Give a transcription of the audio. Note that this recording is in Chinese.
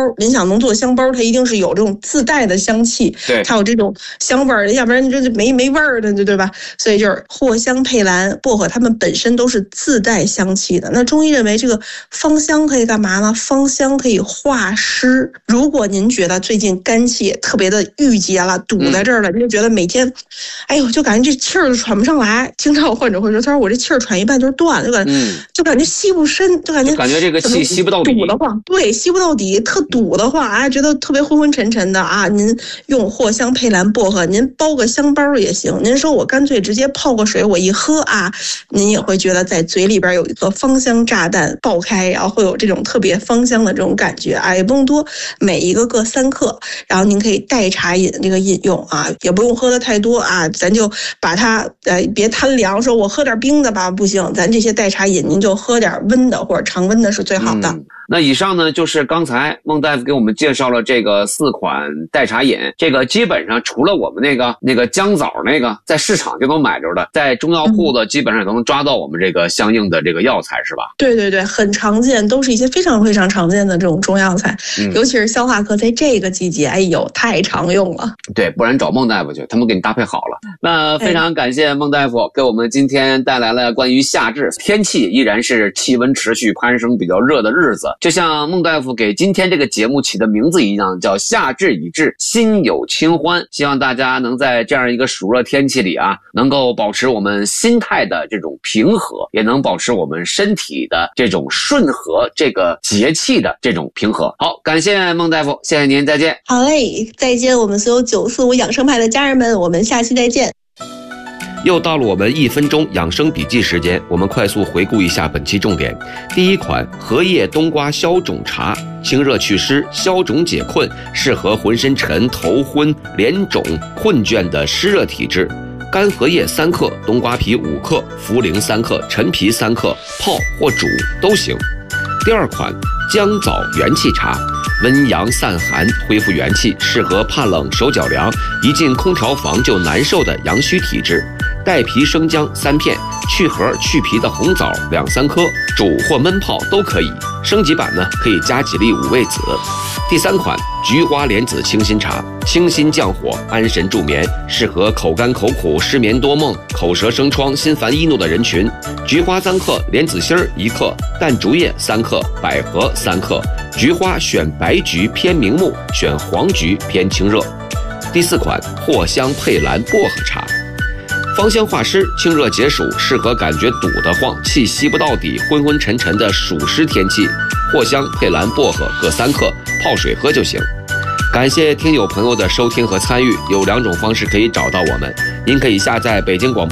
您想能做香包，它一定是有这种自带的香气， 对， 它有这种香味儿，要不然这没味儿的，对吧？所以就是藿香、佩兰、薄荷，它们本身都是自带香气的。那中医认为这个芳香可以干嘛呢？芳香可以化湿。如果您觉得最近肝气特别的郁结了，堵在这儿了，您就觉得每天，哎呦，就感觉这气儿喘不上来。经常有患者会说，他说我这气儿喘一半就断了，就感觉吸不深，就感觉这个气吸不到底， 堵的慌，对，吸不到底，特堵的慌啊，觉得特别昏昏沉沉的啊。您用藿香、佩兰、薄荷，您包个香包也行。您说我干脆直接泡个水，我一喝啊，您也会觉得在嘴里边有一个芳香炸弹爆开，然后会有这种特别芳香的这种感觉啊，也不用多，每一个各3克，然后您可以代茶饮这个饮用啊，也不用喝的太多啊，咱就把它别贪凉，说我喝点冰的吧，不行，咱这些代茶饮您就喝点温的或者常温的是最好的。 那以上呢就是刚才孟大夫给我们介绍了这个4款代茶饮，这个基本上除了我们那个姜枣那个在市场就能买着的，在中药铺子基本上都能抓到我们这个相应的这个药材，是吧？ 对对对，很常见，都是一些非常非常常见的这种中药材，尤其是消化科在这个季节，哎呦，太常用了。 对，不然找孟大夫去，他们给你搭配好了。那非常感谢孟大夫给我们今天带来了关于夏至，天气依然是气温持续攀升比较热的日子，就像孟大夫给今天这个节目起的名字一样，叫夏至已至，心有清欢。希望大家能在这样一个暑热天气里啊，能够保持我们心态的这种平和，也能保持我们身体的这种顺和，这个节气的这种平和。好，感谢孟大夫，谢谢您，再见。 好嘞，再见，我们所有945养生派的家人们，我们下期再见。 又到了我们1分钟养生笔记时间，我们快速回顾一下本期重点。第一款荷叶冬瓜消肿茶，清热祛湿，消肿解困，适合浑身沉、头昏、脸肿、困倦的湿热体质。干荷叶3克，冬瓜皮5克，茯苓3克，陈皮3克，泡或煮都行。第二款姜枣元气茶，温阳散寒，恢复元气，适合怕冷、手脚凉、一进空调房就难受的阳虚体质。带皮生姜3片，去核去皮的红枣2-3颗，煮或焖泡都可以。升级版呢，可以加几粒五味子。第三款菊花莲子清心茶，清心降火，安神助眠，适合口干口苦、失眠多梦、口舌生疮、心烦易怒的人群。菊花3克，莲子心1克，淡竹叶3克，百合3克。菊花选白菊偏明目，选黄菊偏清热。第四款藿香佩兰薄荷茶，芳香化湿，清热解暑，适合感觉堵得慌、气吸不到底、昏昏沉沉的暑湿天气。藿香、佩兰、薄荷各3克，泡水喝就行。感谢听友朋友的收听和参与，有2种方式可以找到我们。您可以下载北京广播